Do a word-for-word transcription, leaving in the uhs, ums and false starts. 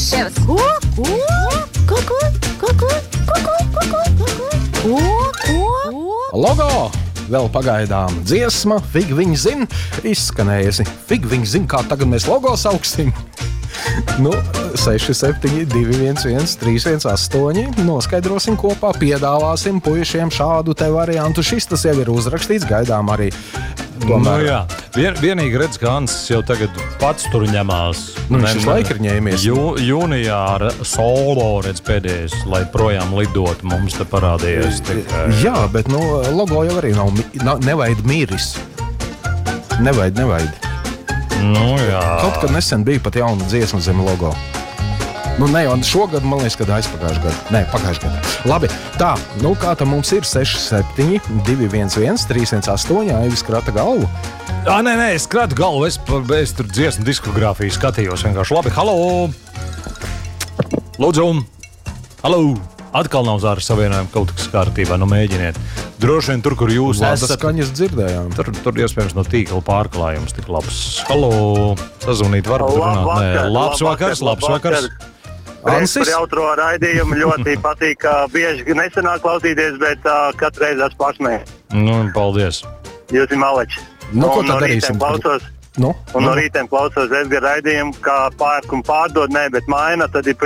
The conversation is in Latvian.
ševs. Ko? Ko? Ko? Ko? Ko? Ko? Ko? Ko? Ko? Ko? Ko? Logo! Vēl pagaidām dziesma, fig viņi zin, izskanējusi. Fig viņi zin, kā tagad mēs logo sauksim. Nu, seši, septiņi, divi, viens, viens, trīs, viens, astoņi. Noskaidrosim kopā, piedāvāsim puišiem šādu te variantu. Šis tas jau ir uzrakstīts, gaidām arī. Tomēr. Nu jā, Vien, vienīgi redz, ka Ants jau tagad pats tur ņemās. Nu, viņš šis laika ir ņēmies. Jū, jūnijā ar solo redz pēdējais, lai projām lidot, mums te parādījies. Tik, Jā, bet nu, logo jau arī nav, nav nevaid miris. Nevaid, nevaid. Nu jā. Kaut kad nesen bija pat jauna dziesma zem logo. Nu, ne jau šogad, man liekas, kad aizpagājuši gadu. Nē, pagājuši gadu. Labi, tā, nu kā tam mums ir seši, septiņi, divi, viens, viens, trīs, viens, astoņi, Aivis krata galvu. Ā, nē, nē, es kratu galvu, es, es tur dziesmu diskogrāfiju skatījos vienkārši. Labi, halo! Lūdzu! Halo! Atkal nav zāra savienojuma kaut kas kārtībā, nu mēģiniet. Droši vien tur, kur jūs Lādas esat. skaņas dzirdējām. Tur, tur iespējams no tīkla pārklājums tik labs. Halo! Sazvanīt var runāt. Nē, labs vakars, labs vakars. Paldies par jautro raidījumu. Ļoti patīk, ka bieži nesenāk klausīties, bet uh, katru reizi esmu pasmējis. Nu, paldies. Jūs esat maleči. Nu, ko Un tad no darīsim? rītiem klausos, Nu? un no rītiem klausos Edgara raidījumu, kā pērk un pārdod, ne, bet maina, tad ir